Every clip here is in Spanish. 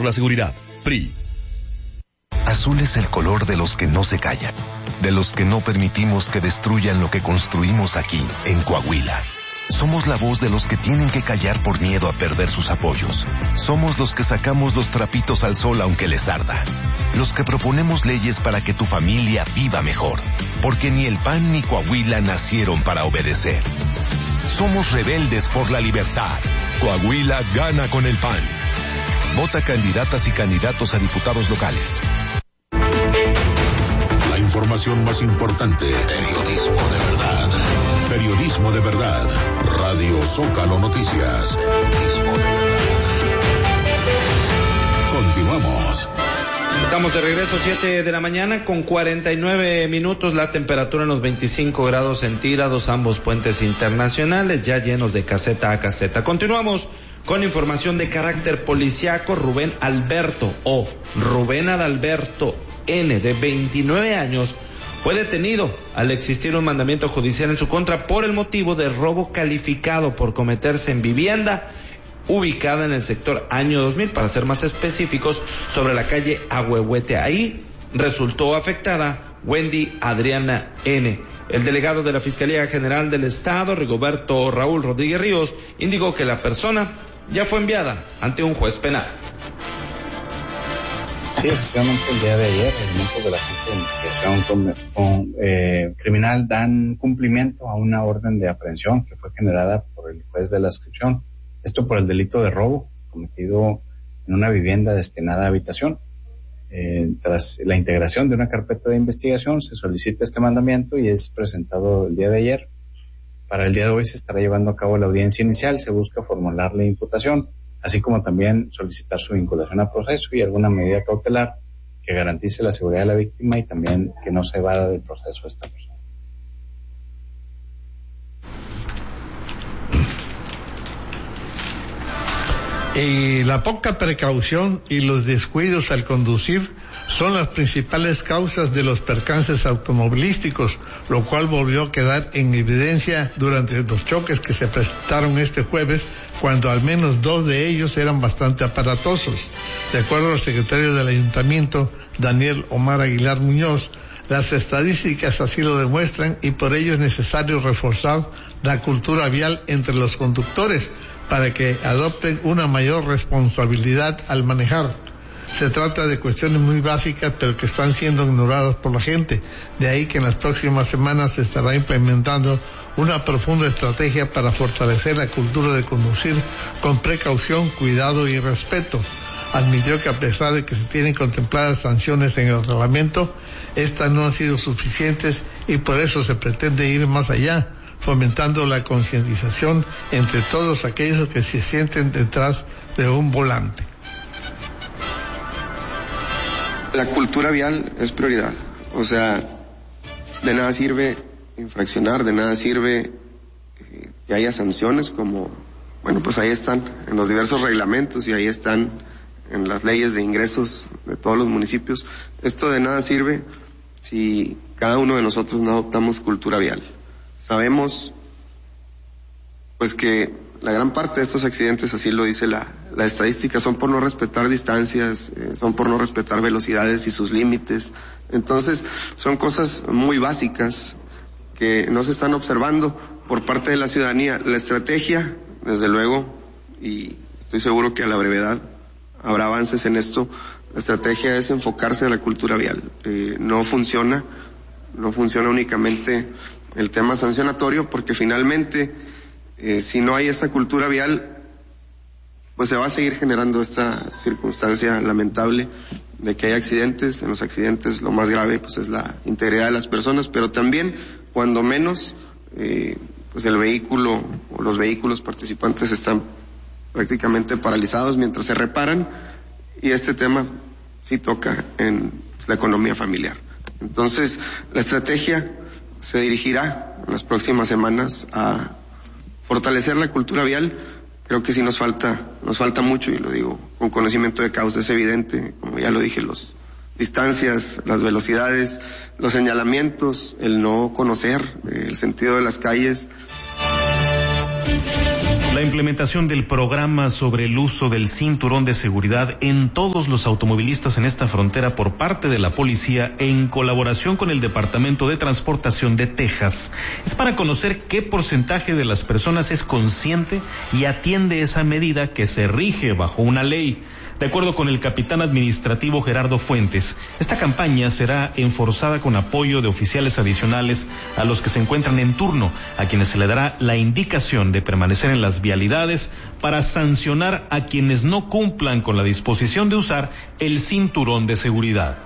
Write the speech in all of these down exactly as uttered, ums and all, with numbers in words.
la seguridad. P R I. Azul es el color de los que no se callan, de los que no permitimos que destruyan lo que construimos aquí, en Coahuila. Somos la voz de los que tienen que callar por miedo a perder sus apoyos. Somos los que sacamos los trapitos al sol aunque les arda. Los que proponemos leyes para que tu familia viva mejor. Porque ni el P A N ni Coahuila nacieron para obedecer. Somos rebeldes por la libertad. Coahuila gana con el P A N. Vota candidatas y candidatos a diputados locales. La información más importante. Periodismo de verdad. Periodismo de verdad. Radio Zócalo Noticias. Periodismo de verdad. Continuamos. Estamos de regreso, siete de la mañana con cuarenta y nueve minutos, la temperatura en los veinticinco grados centígrados, ambos puentes internacionales ya llenos de caseta a caseta. Continuamos con información de carácter policiaco. Rubén Alberto o Rubén Adalberto N, de veintinueve años, fue detenido al existir un mandamiento judicial en su contra por el motivo de robo calificado por cometerse en vivienda ubicada en el sector Año dos mil, para ser más específicos, sobre la calle Ahuehuete. Ahí resultó afectada Wendy Adriana N. El delegado de la Fiscalía General del Estado, Rigoberto Raúl Rodríguez Ríos, indicó que la persona ya fue enviada ante un juez penal. Sí, efectivamente, el día de ayer, elementos de la Agencia de Investigación con, con, eh, Criminal dan cumplimiento a una orden de aprehensión que fue generada por el juez de la inscripción. Esto por el delito de robo cometido en una vivienda destinada a habitación. Eh, tras la integración de una carpeta de investigación, se solicita este mandamiento y es presentado el día de ayer. Para el día de hoy se estará llevando a cabo la audiencia inicial. Se busca formular la imputación, así como también solicitar su vinculación a proceso y alguna medida cautelar que garantice la seguridad de la víctima y también que no se evada del proceso esta persona. Y la poca precaución y los descuidos al conducir son las principales causas de los percances automovilísticos, lo cual volvió a quedar en evidencia durante los choques que se presentaron este jueves, cuando al menos dos de ellos eran bastante aparatosos. De acuerdo al secretario del Ayuntamiento, Daniel Omar Aguilar Muñoz, las estadísticas así lo demuestran y por ello es necesario reforzar la cultura vial entre los conductores para que adopten una mayor responsabilidad al manejar. Se trata de cuestiones muy básicas, pero que están siendo ignoradas por la gente. De ahí que en las próximas semanas se estará implementando una profunda estrategia para fortalecer la cultura de conducir con precaución, cuidado y respeto. Admitió que a pesar de que se tienen contempladas sanciones en el reglamento, estas no han sido suficientes y por eso se pretende ir más allá, fomentando la concientización entre todos aquellos que se sienten detrás de un volante. La cultura vial es prioridad. O sea, de nada sirve infraccionar, de nada sirve que haya sanciones como, bueno, pues ahí están en los diversos reglamentos y ahí están en las leyes de ingresos de todos los municipios. Esto de nada sirve si cada uno de nosotros no adoptamos cultura vial. Sabemos, pues, que la gran parte de estos accidentes, así lo dice la, la estadística, son por no respetar distancias, eh, son por no respetar velocidades y sus límites. Entonces, son cosas muy básicas que no se están observando por parte de la ciudadanía. La estrategia, desde luego, y estoy seguro que a la brevedad habrá avances en esto, la estrategia es enfocarse a la cultura vial. Eh, no funciona, no funciona únicamente el tema sancionatorio, porque finalmente, eh, si no hay esa cultura vial, pues se va a seguir generando esta circunstancia lamentable de que hay accidentes. En los accidentes lo más grave pues es la integridad de las personas, pero también, cuando menos, eh, pues el vehículo o los vehículos participantes están prácticamente paralizados mientras se reparan, y este tema sí toca en la economía familiar. Entonces, la estrategia se dirigirá en las próximas semanas a fortalecer la cultura vial. Creo que sí nos falta, nos falta mucho, y lo digo con conocimiento de causa. Es evidente, como ya lo dije, las distancias, las velocidades, los señalamientos, el no conocer el sentido de las calles. La implementación del programa sobre el uso del cinturón de seguridad en todos los automovilistas en esta frontera por parte de la policía en colaboración con el Departamento de Transportación de Texas es para conocer qué porcentaje de las personas es consciente y atiende esa medida que se rige bajo una ley. De acuerdo con el capitán administrativo Gerardo Fuentes, esta campaña será enforzada con apoyo de oficiales adicionales a los que se encuentran en turno, a quienes se le dará la indicación de permanecer en las vialidades para sancionar a quienes no cumplan con la disposición de usar el cinturón de seguridad.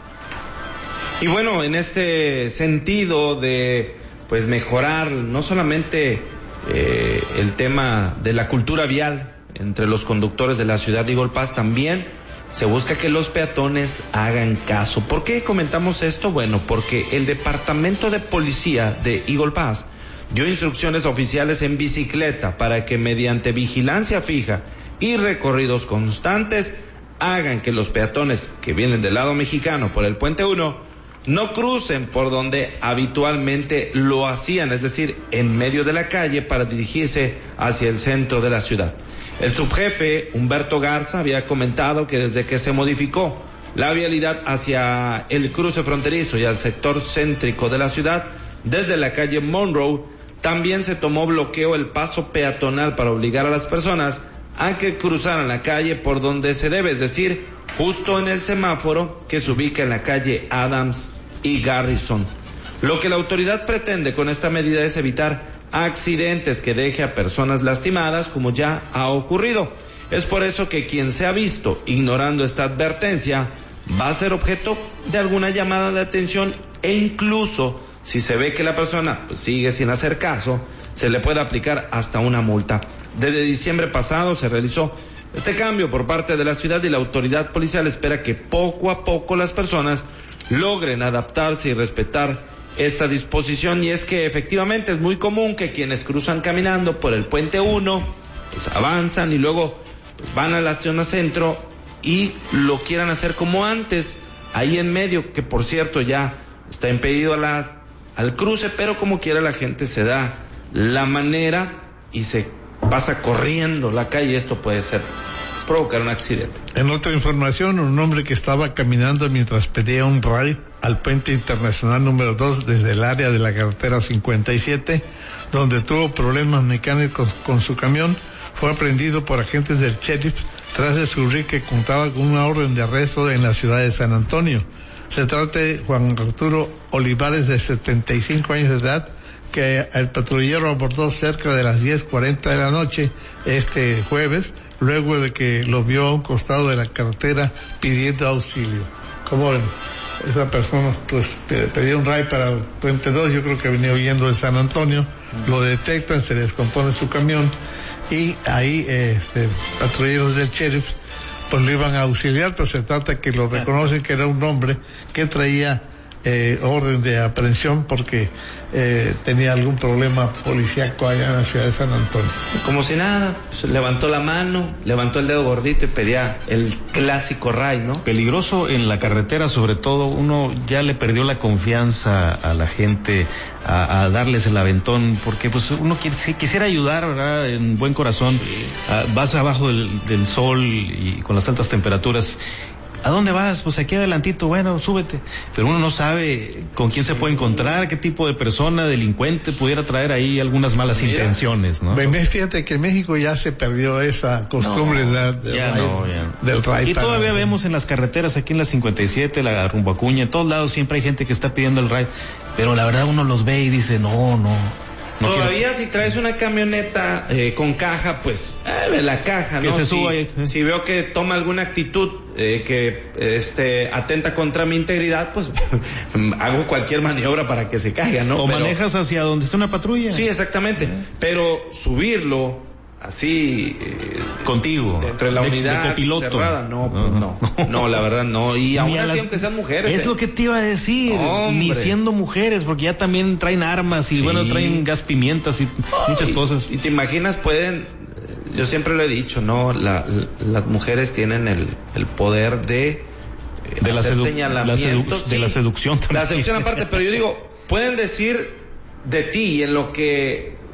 Y bueno, en este sentido de pues mejorar no solamente eh, el tema de la cultura vial entre los conductors de la ciudad de Eagle Pass, también se busca que los peatones hagan caso. ¿Por qué comentamos esto? Bueno, porque el Departamento de Policía de Eagle Pass dio instrucciones oficiales en bicicleta para que mediante vigilancia fija y recorridos constantes hagan que los peatones que vienen del lado mexicano por el Puente uno no crucen por donde habitualmente lo hacían, es decir, en medio de la calle para dirigirse hacia el centro de la ciudad. El subjefe Humberto Garza había comentado que desde que se modificó la vialidad hacia el cruce fronterizo y al sector céntrico de la ciudad, desde la calle Monroe, también se tomó bloqueo el paso peatonal para obligar a las personas a que cruzaran la calle por donde se debe, es decir, justo en el semáforo que se ubica en la calle Adams y Garrison. Lo que la autoridad pretende con esta medida es evitar accidentes que deje a personas lastimadas, como ya ha ocurrido. Es por eso que quien se ha visto ignorando esta advertencia va a ser objeto de alguna llamada de atención, e incluso si se ve que la persona pues, sigue sin hacer caso, se le puede aplicar hasta una multa. Desde diciembre pasado se realizó este cambio por parte de la ciudad y la autoridad policial espera que poco a poco las personas logren adaptarse y respetar esta disposición. Y es que efectivamente es muy común que quienes cruzan caminando por el Puente uno pues avanzan y luego pues, van a la zona centro y lo quieran hacer como antes, ahí en medio, que por cierto ya está impedido a las, al cruce, pero como quiera la gente se da la manera y se pasa corriendo la calle. Esto puede ser provocar un accidente. En otra información, un hombre que estaba caminando mientras pedía un ride al puente internacional número dos desde el área de la carretera cincuenta y siete, donde tuvo problemas mecánicos con su camión, fue aprendido por agentes del sheriff tras descubrir que contaba con una orden de arresto en la ciudad de San Antonio. Se trata de Juan Arturo Olivares, de setenta y cinco años de edad, que el patrullero abordó cerca de las diez cuarenta de la noche este jueves, luego de que lo vio a un costado de la carretera pidiendo auxilio. Como esa persona pues pedía un ride para el Puente dos, yo creo que venía huyendo de San Antonio, lo detectan, se descompone su camión y ahí este, patrulleros del sheriff pues lo iban a auxiliar, pero se trata que lo reconocen que era un hombre que traía Eh, orden de aprehensión porque eh, tenía algún problema policíaco allá en la ciudad de San Antonio. Como si nada, pues, levantó la mano, levantó el dedo gordito y pedía el clásico ray, ¿no? Peligroso en la carretera, sobre todo, uno ya le perdió la confianza a la gente a, a darles el aventón, porque pues uno quiere, si quisiera ayudar, ¿verdad? En buen corazón, sí. uh, vas abajo del, del sol y con las altas temperaturas. ¿A dónde vas? Pues aquí adelantito, bueno, súbete. Pero uno no sabe con quién se puede encontrar, qué tipo de persona, delincuente, pudiera traer ahí algunas malas Mira, intenciones, ¿no? Fíjate que en México ya se perdió esa costumbre no, de, de ya ride, no, ya. del ride. Y para... todavía vemos en las carreteras, aquí en la cincuenta y siete, la rumbo a Acuña, en todos lados siempre hay gente que está pidiendo el ride. Pero la verdad uno los ve y dice, no, no. No Todavía quiero... si traes una camioneta eh, con caja, pues eh, la caja, que ¿no? Se si, suba ahí, eh. si veo que toma alguna actitud eh, que este atenta contra mi integridad, pues hago cualquier maniobra para que se caiga, ¿no? O Pero, manejas hacia donde está una patrulla. Sí, exactamente. Eh. Pero subirlo así eh, contigo dentro de la de, unidad de copiloto. cerrada, no, pues no, no, no, la verdad no, y aún así las... aunque sean mujeres. Es eh. lo que te iba a decir, Hombre. Ni siendo mujeres, porque ya también traen armas y sí. Bueno, traen gas pimientas y oh, muchas y, cosas. Y te imaginas, pueden, yo siempre lo he dicho, ¿no? La, la, las mujeres tienen el, el poder de de la, sedu- la sedu- sí, de la seducción también. La seducción aparte, pero yo digo, pueden decir de ti y en lo que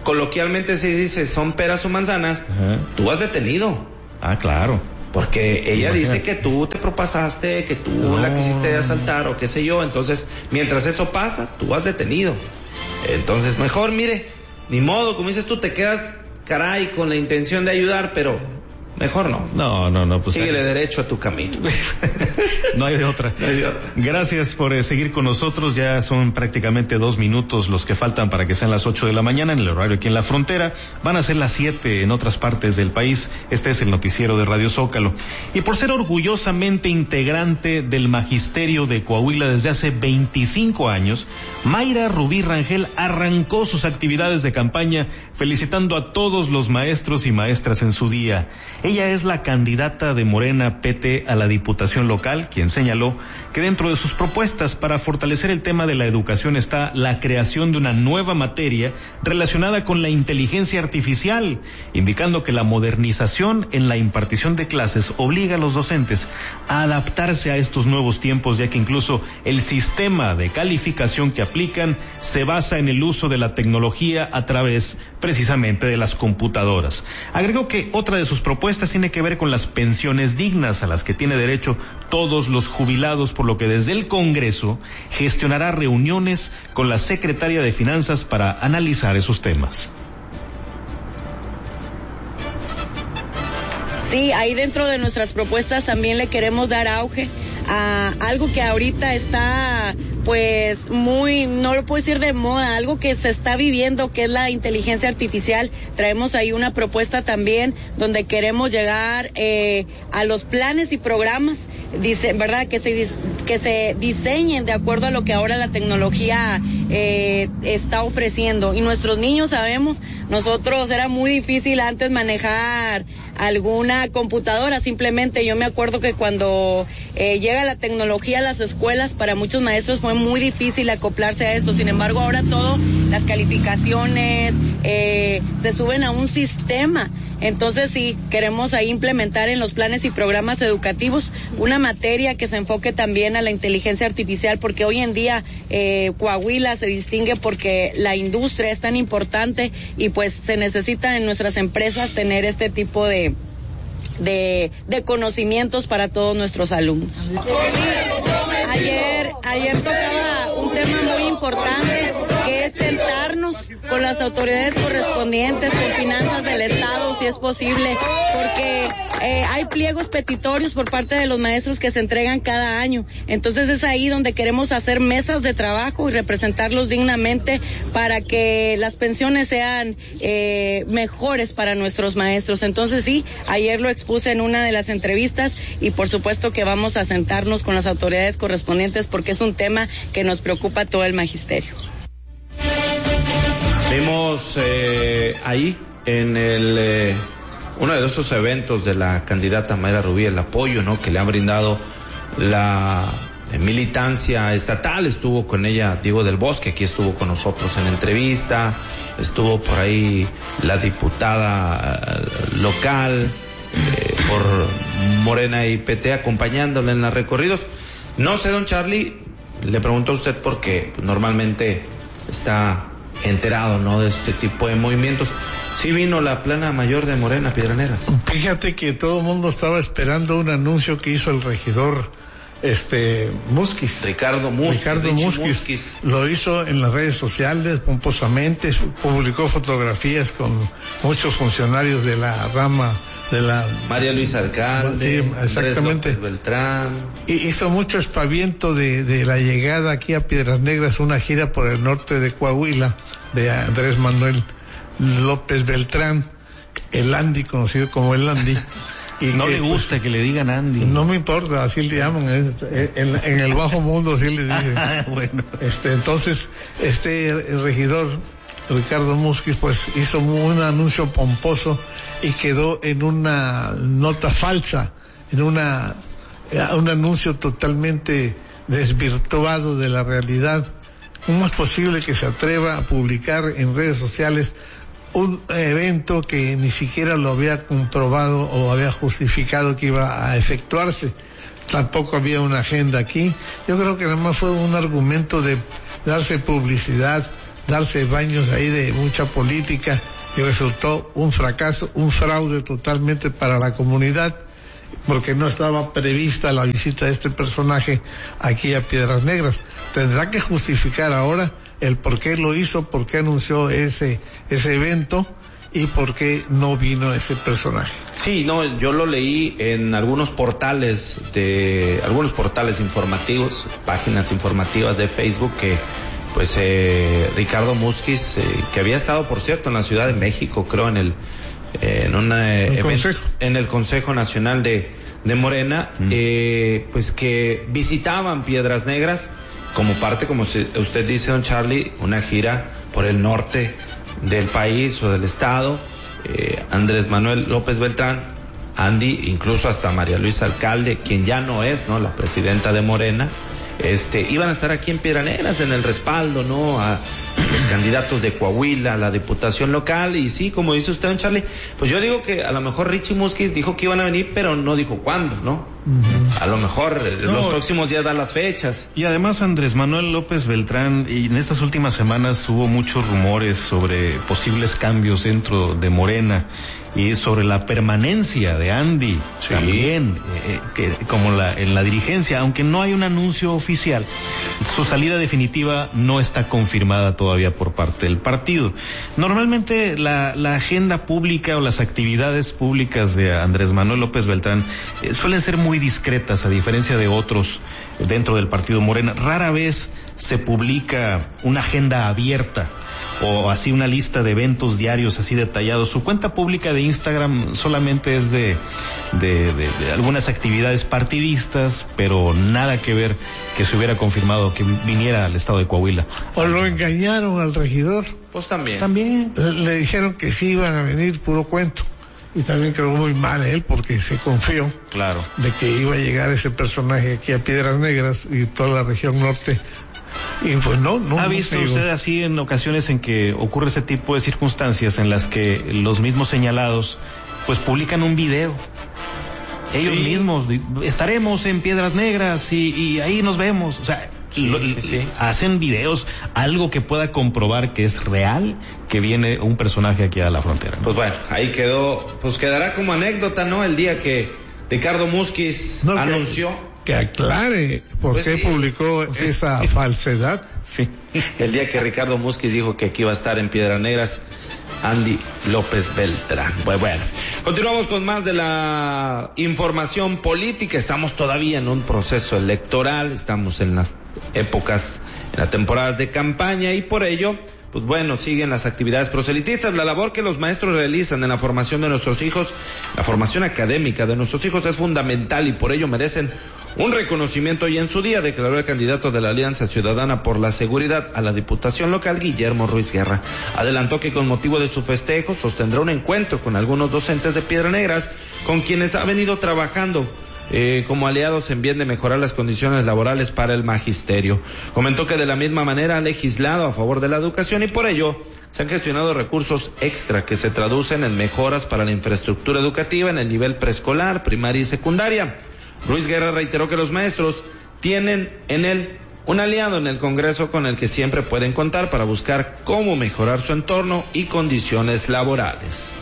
coloquialmente se dice son peras o manzanas, ajá, tú vas detenido. Ah, claro. Porque ella Imagínate. dice que tú te propasaste, que tú no. la quisiste asaltar o qué sé yo, entonces mientras eso pasa, tú vas detenido. Entonces mejor, mire, ni modo, como dices tú, te quedas, caray, con la intención de ayudar, pero mejor no. No, no, no. Pues síguele hay... derecho a tu camino. No hay de otra. No hay de otra. Gracias por eh, seguir con nosotros. Ya son prácticamente dos minutos los que faltan para que sean las ocho de la mañana en el horario aquí en la frontera. Van a ser las siete en otras partes del país. Este es el noticiero de Radio Zócalo. Y por ser orgullosamente integrante del magisterio de Coahuila desde hace veinticinco años, Mayra Rubí Rangel arrancó sus actividades de campaña felicitando a todos los maestros y maestras en su día. Ella es la candidata de Morena P T a la Diputación Local, quien señaló que dentro de sus propuestas para fortalecer el tema de la educación está la creación de una nueva materia relacionada con la inteligencia artificial, indicando que la modernización en la impartición de clases obliga a los docentes a adaptarse a estos nuevos tiempos, ya que incluso el sistema de calificación que aplican se basa en el uso de la tecnología a través precisamente de las computadoras. Agregó que otra de sus propuestas tiene que ver con las pensiones dignas a las que tiene derecho todos los jubilados, por lo que desde el Congreso gestionará reuniones con la secretaria de Finanzas para analizar esos temas. Sí, ahí dentro de nuestras propuestas también le queremos dar auge a algo que ahorita está pues muy, no lo puedo decir de moda, algo que se está viviendo, que es la inteligencia artificial. Traemos ahí una propuesta también donde queremos llegar eh, a los planes y programas, dice, verdad, que se que se diseñen de acuerdo a lo que ahora la tecnología eh, está ofreciendo. Y nuestros niños, sabemos, nosotros era muy difícil antes manejar alguna computadora. Simplemente yo me acuerdo que cuando eh, llega la tecnología a las escuelas, para muchos maestros fue muy difícil acoplarse a esto. Sin embargo, ahora todo, las calificaciones eh, se suben a un sistema. Entonces sí, queremos ahí implementar en los planes y programas educativos una materia que se enfoque también a la inteligencia artificial, porque hoy en día eh, Coahuila se distingue porque la industria es tan importante y pues se necesita en nuestras empresas tener este tipo de de, de conocimientos para todos nuestros alumnos. Ayer, ayer tocaba un tema muy importante, que es sentarnos con las autoridades correspondientes, con finanzas del Estado, si es posible, porque eh, hay pliegos petitorios por parte de los maestros que se entregan cada año. Entonces es ahí donde queremos hacer mesas de trabajo y representarlos dignamente para que las pensiones sean eh, mejores para nuestros maestros. Entonces sí, ayer lo expuse en una de las entrevistas y por supuesto que vamos a sentarnos con las autoridades correspondientes porque es un tema que nos preocupa a todo el magisterio. Vimos eh, ahí en el eh, uno de esos eventos de la candidata Mayra Rubí el apoyo, ¿no?, que le han brindado la eh, militancia estatal. Estuvo con ella Diego del Bosque, aquí estuvo con nosotros en entrevista, estuvo por ahí la diputada eh, local eh, por Morena y P T acompañándola en los recorridos. No sé, don Charlie, le pregunto a usted porque normalmente está enterado, ¿no?, de este tipo de movimientos. Sí vino la plana mayor de Morena, Piedraneras. Fíjate que todo el mundo estaba esperando un anuncio que hizo el regidor este Musquiz. Ricardo Musquiz. Ricardo Musquiz. Musquiz. Lo hizo en las redes sociales pomposamente, publicó fotografías con muchos funcionarios de la rama de la María Luisa Alcalde, sí, exactamente. Andrés López Beltrán. Y hizo mucho espaviento de, de la llegada aquí a Piedras Negras, una gira por el norte de Coahuila de Andrés Manuel López Beltrán, el Andy, conocido como el Andy. Y no que, le gusta pues, que le digan Andy. No me importa, así le llaman. En, en el bajo mundo así le dicen. Bueno. Este, entonces, este el regidor Ricardo Musquiz pues hizo un anuncio pomposo y quedó en una nota falsa, en una un anuncio totalmente desvirtuado de la realidad. ¿Cómo es posible que se atreva a publicar en redes sociales un evento que ni siquiera lo había comprobado o había justificado que iba a efectuarse? Tampoco había una agenda aquí. Yo creo que nada más fue un argumento de darse publicidad darse baños ahí de mucha política y resultó un fracaso, un fraude totalmente para la comunidad, porque no estaba prevista la visita de este personaje aquí a Piedras Negras. Tendrá que justificar ahora el por qué lo hizo, por qué anunció ese, ese evento y por qué no vino ese personaje. Sí, no, yo lo leí en algunos portales de, algunos portales informativos, páginas informativas de Facebook, que pues eh, Ricardo Musquiz, eh, que había estado, por cierto, en la Ciudad de México, creo, en el eh, en una eh, evento, consejo. en el Consejo Nacional de, de Morena, mm. eh, pues que visitaban Piedras Negras como parte, como usted dice, don Charlie, una gira por el norte del país o del estado. eh, Andrés Manuel López Beltrán, Andy, incluso hasta María Luisa Alcalde, quien ya no es, ¿no?, la presidenta de Morena, este, iban a estar aquí en Piedras Negras en el respaldo, ¿no?, a los candidatos de Coahuila, a la diputación local. Y sí, como dice usted, don Charlie, pues yo digo que a lo mejor Richie Musquiz dijo que iban a venir, pero no dijo cuándo, ¿no? Uh-huh. A lo mejor en no, los próximos días dan las fechas. Y además Andrés Manuel López Beltrán, y en estas últimas semanas hubo muchos rumores sobre posibles cambios dentro de Morena y sobre la permanencia de Andy, sí, también, eh, que, como la, en la dirigencia, aunque no hay un anuncio oficial, su salida definitiva no está confirmada todavía por parte del partido. Normalmente la, la agenda pública o las actividades públicas de Andrés Manuel López Beltrán eh, suelen ser muy discretas, a diferencia de otros dentro del partido Morena. Rara vez se publica una agenda abierta o así una lista de eventos diarios así detallados. Su cuenta pública de Instagram solamente es de, de, de, de algunas actividades partidistas, pero nada que ver que se hubiera confirmado que viniera al estado de Coahuila. ¿O lo engañaron al regidor? Pues también. También. Le dijeron que sí iban a venir, puro cuento. Y también quedó muy mal él porque se confió, claro, de que iba a llegar ese personaje aquí a Piedras Negras y toda la región norte. Y pues no, no. ¿Ha visto no usted así en ocasiones en que ocurre ese tipo de circunstancias en las que los mismos señalados pues publican un video? Ellos sí. mismos, estaremos en Piedras Negras y, y ahí nos vemos. O sea, sí, lo, sí, sí. hacen videos, algo que pueda comprobar que es real, que viene un personaje aquí a la frontera, ¿no? Pues bueno, ahí quedó, pues quedará como anécdota, ¿no? El día que Ricardo Musquiz no, anunció. Que, que aclare por pues qué sí. publicó sí. esa falsedad. Sí. El día que Ricardo Musquiz dijo que aquí iba a estar en Piedras Negras Andy López Beltrán. Pues bueno, continuamos con más de la información política. Estamos todavía en un proceso electoral, estamos en las épocas, en las temporadas de campaña, y por ello, pues bueno, siguen las actividades proselitistas. La labor que los maestros realizan en la formación de nuestros hijos, la formación académica de nuestros hijos, es fundamental y por ello merecen un reconocimiento. Y en su día declaró el candidato de la Alianza Ciudadana por la Seguridad a la Diputación Local, Guillermo Ruiz Guerra. Adelantó que con motivo de su festejo sostendrá un encuentro con algunos docentes de Piedras Negras con quienes ha venido trabajando Eh, como aliados en bien de mejorar las condiciones laborales para el magisterio. Comentó que de la misma manera ha legislado a favor de la educación y por ello se han gestionado recursos extra que se traducen en mejoras para la infraestructura educativa en el nivel preescolar, primaria y secundaria. Ruiz Guerra reiteró que los maestros tienen en él un aliado en el Congreso con el que siempre pueden contar para buscar cómo mejorar su entorno y condiciones laborales.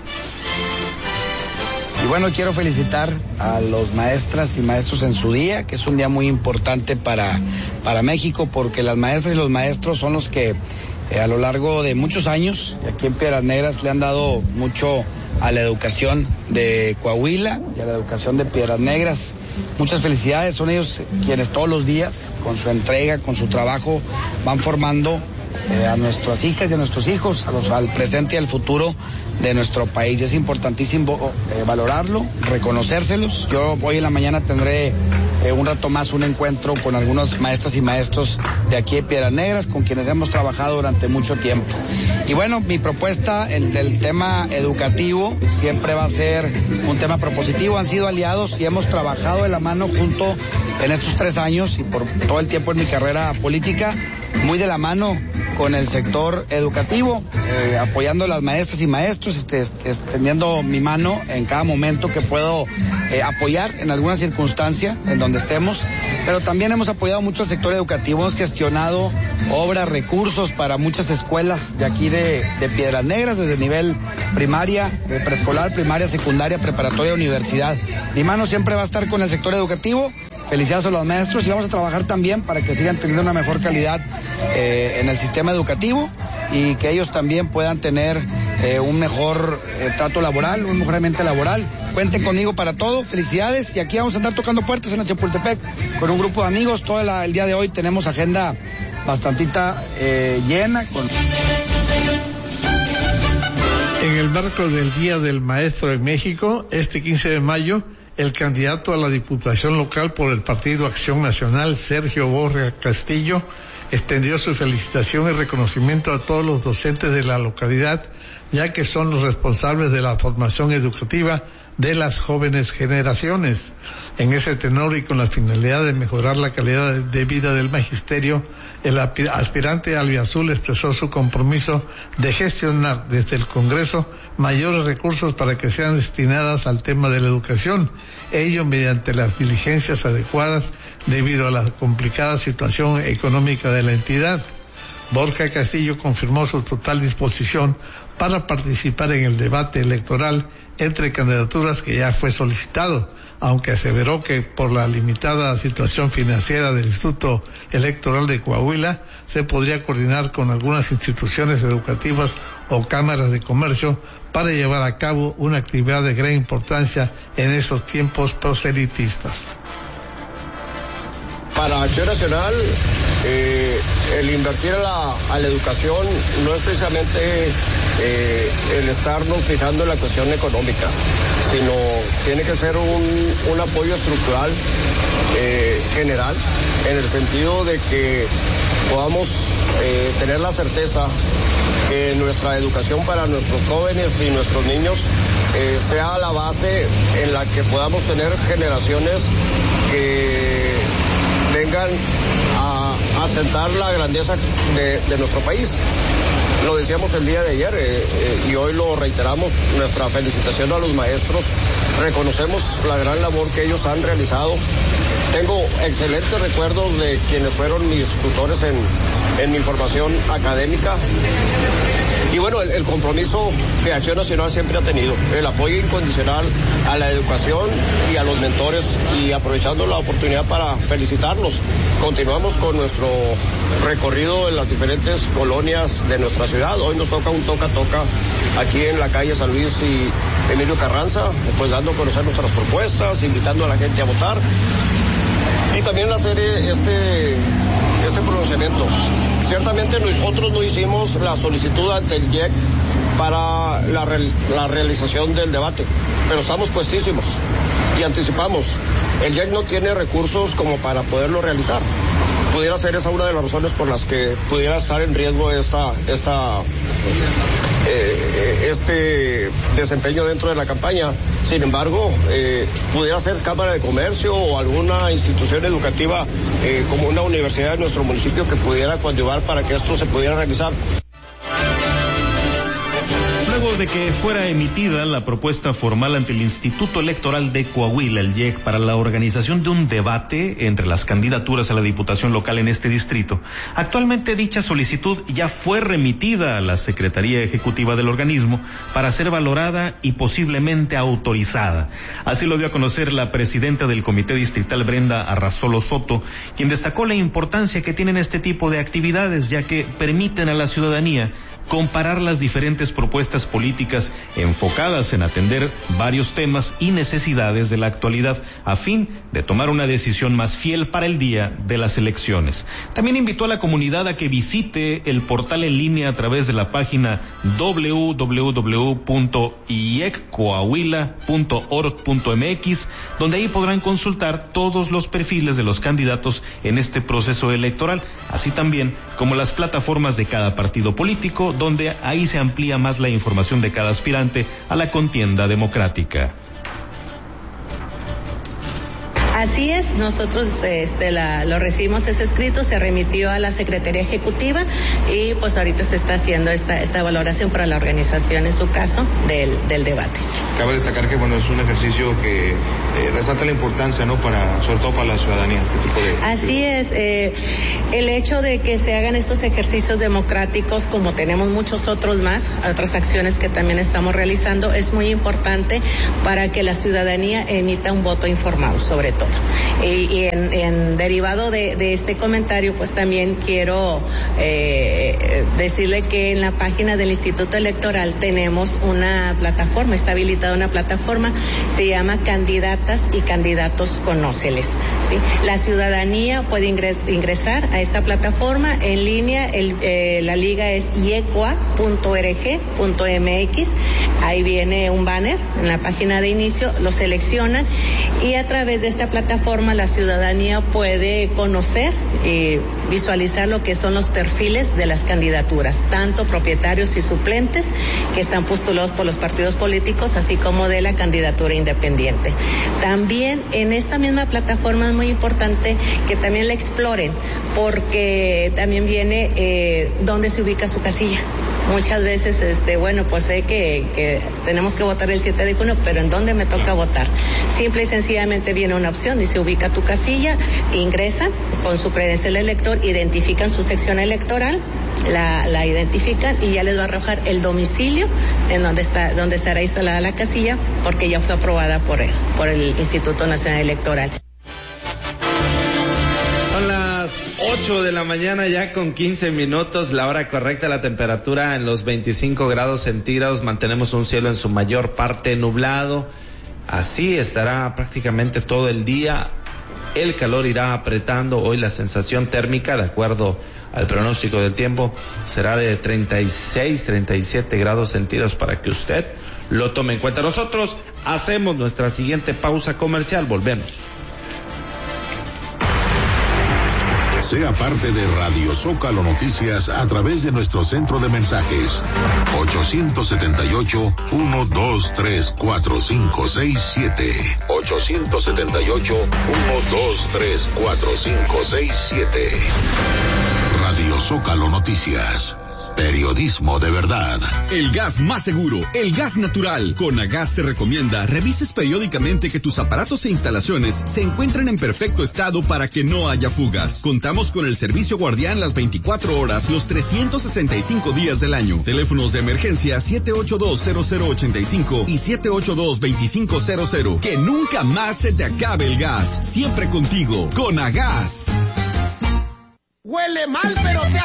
Y bueno, quiero felicitar a los maestras y maestros en su día, que es un día muy importante para, para México, porque las maestras y los maestros son los que eh, a lo largo de muchos años, aquí en Piedras Negras, le han dado mucho a la educación de Coahuila y a la educación de Piedras Negras. Muchas felicidades, son ellos quienes todos los días, con su entrega, con su trabajo, van formando eh, a nuestras hijas y a nuestros hijos, a los, al presente y al futuro de nuestro país. Es importantísimo eh, valorarlo, reconocérselos. Yo hoy en la mañana tendré eh, un rato más un encuentro con algunos maestras y maestros de aquí de Piedras Negras, con quienes hemos trabajado durante mucho tiempo. Y bueno, mi propuesta en el tema educativo siempre va a ser un tema propositivo. Han sido aliados y hemos trabajado de la mano junto en estos tres años y por todo el tiempo en mi carrera política muy de la mano con el sector educativo, eh, apoyando a las maestras y maestros, este, extendiendo mi mano en cada momento que puedo eh, apoyar en alguna circunstancia en donde estemos, pero también hemos apoyado mucho al sector educativo, hemos gestionado obras, recursos para muchas escuelas de aquí de, de Piedras Negras, desde nivel primaria, eh, preescolar, primaria, secundaria, preparatoria, universidad. Mi mano siempre va a estar con el sector educativo. Felicidades a los maestros y vamos a trabajar también para que sigan teniendo una mejor calidad eh, en el sistema educativo y que ellos también puedan tener eh, un mejor eh, trato laboral, un mejor ambiente laboral. Cuenten conmigo para todo, felicidades, y aquí vamos a andar tocando puertas en la Chapultepec con un grupo de amigos. Todo la, el día de hoy tenemos agenda bastantita eh, llena. Con... En el marco del Día del Maestro en México, este quince de mayo, el candidato a la Diputación Local por el Partido Acción Nacional, Sergio Borja Castillo, extendió su felicitación y reconocimiento a todos los docentes de la localidad, ya que son los responsables de la formación educativa de las jóvenes generaciones. En ese tenor y con la finalidad de mejorar la calidad de vida del magisterio, el aspirante albiazul expresó su compromiso de gestionar desde el Congreso mayores recursos para que sean destinadas al tema de la educación, ello mediante las diligencias adecuadas debido a la complicada situación económica de la entidad. Borja Castillo confirmó su total disposición para participar en el debate electoral entre candidaturas que ya fue solicitado, aunque aseveró que por la limitada situación financiera del Instituto Electoral de Coahuila se podría coordinar con algunas instituciones educativas o cámaras de comercio para llevar a cabo una actividad de gran importancia en esos tiempos proselitistas. Para Acción Nacional, eh, el invertir a la, a la educación no es precisamente eh, el estarnos fijando en la cuestión económica, sino tiene que ser un, un apoyo estructural eh, general, en el sentido de que podamos eh, tener la certeza que nuestra educación para nuestros jóvenes y nuestros niños eh, sea la base en la que podamos tener generaciones que vengan a asentar la grandeza de, de nuestro país. Lo decíamos el día de ayer eh, eh, y hoy lo reiteramos, nuestra felicitación a los maestros, reconocemos la gran labor que ellos han realizado. Tengo excelentes recuerdos de quienes fueron mis tutores en, en mi formación académica. Y bueno, el, el compromiso que Acción Nacional siempre ha tenido, el apoyo incondicional a la educación y a los mentores, y aprovechando la oportunidad para felicitarlos. Continuamos con nuestro recorrido en las diferentes colonias de nuestra ciudad. Hoy nos toca un toca-toca aquí en la calle San Luis y Emilio Carranza, pues dando a conocer nuestras propuestas, invitando a la gente a votar. Y también hacer este, este pronunciamiento. Ciertamente nosotros no hicimos la solicitud ante el I E C para la, la realización del debate, pero estamos puestísimos y anticipamos. El I E C no tiene recursos como para poderlo realizar. Pudiera ser esa una de las razones por las que pudiera estar en riesgo esta, esta, eh, este desempeño dentro de la campaña. Sin embargo, eh, pudiera ser Cámara de Comercio o alguna institución educativa eh, como una universidad de nuestro municipio que pudiera coadyuvar para que esto se pudiera realizar. Luego de que fuera emitida la propuesta formal ante el Instituto Electoral de Coahuila, el I E C, para la organización de un debate entre las candidaturas a la Diputación Local en este distrito, actualmente dicha solicitud ya fue remitida a la Secretaría Ejecutiva del organismo para ser valorada y posiblemente autorizada. Así lo dio a conocer la presidenta del Comité Distrital, Brenda Arrazolo Soto, quien destacó la importancia que tienen este tipo de actividades, ya que permiten a la ciudadanía comparar las diferentes propuestas políticas enfocadas en atender varios temas y necesidades de la actualidad a fin de tomar una decisión más fiel para el día de las elecciones. También invitó a la comunidad a que visite el portal en línea a través de la página doble u doble u doble u punto i e c coahuila punto org punto m x, donde ahí podrán consultar todos los perfiles de los candidatos en este proceso electoral, así también como las plataformas de cada partido político, donde ahí se amplía más la información de cada aspirante a la contienda democrática. Así es, nosotros este, la, lo recibimos ese escrito, se remitió a la Secretaría Ejecutiva y pues ahorita se está haciendo esta, esta valoración para la organización, en su caso, del, del debate. Cabe destacar que bueno, es un ejercicio que eh, resalta la importancia, ¿no? Para, sobre todo para la ciudadanía, este tipo de... Así es, eh, el hecho de que se hagan estos ejercicios democráticos, como tenemos muchos otros más, otras acciones que también estamos realizando, es muy importante para que la ciudadanía emita un voto informado, sobre todo. Y, y en, en derivado de, de este comentario, pues también quiero eh, decirle que en la página del Instituto Electoral tenemos una plataforma, está habilitada una plataforma, se llama Candidatas y Candidatos Conóceles, ¿sí? La ciudadanía puede ingres, ingresar a esta plataforma en línea, el, eh, la liga es iecua punto org punto mx, ahí viene un banner en la página de inicio, lo seleccionan y a través de esta plataforma la ciudadanía puede conocer y visualizar lo que son los perfiles de las candidaturas, tanto propietarios y suplentes que están postulados por los partidos políticos, así como de la candidatura independiente. También en esta misma plataforma es muy importante que también la exploren, porque también viene eh, dónde se ubica su casilla. Muchas veces, este, bueno, pues sé que, que tenemos que votar el siete de junio, pero ¿en dónde me toca votar? Simple y sencillamente viene una opción, dice ubica tu casilla, ingresan con su credencial elector, identifican su sección electoral, la, la identifican y ya les va a arrojar el domicilio en donde está, donde estará instalada la casilla, porque ya fue aprobada por el, por el Instituto Nacional Electoral. Son las ocho de la mañana ya con quince minutos, la hora correcta, la temperatura en los veinticinco grados centígrados, mantenemos un cielo en su mayor parte nublado, así estará prácticamente todo el día, el calor irá apretando, hoy la sensación térmica, de acuerdo al pronóstico del tiempo, será de treinta y seis, treinta y siete grados centígrados para que usted lo tome en cuenta. Nosotros hacemos nuestra siguiente pausa comercial, volvemos. Sea parte de Radio Zócalo Noticias a través de nuestro centro de mensajes ocho siete ocho, uno dos tres, cuatro cinco seis siete ocho siete ocho, uno dos tres, cuatro cinco seis siete. Radio Zócalo Noticias. Periodismo de verdad. El gas más seguro, el gas natural. Conagas te recomienda revises periódicamente que tus aparatos e instalaciones se encuentren en perfecto estado para que no haya fugas. Contamos con el servicio guardián las veinticuatro horas, los trescientos sesenta y cinco días del año. Teléfonos de emergencia siete ocho dos, cero cero ocho cinco y siete ocho dos, dos cinco cero cero. Que nunca más se te acabe el gas. Siempre contigo. Conagas. Huele mal, pero te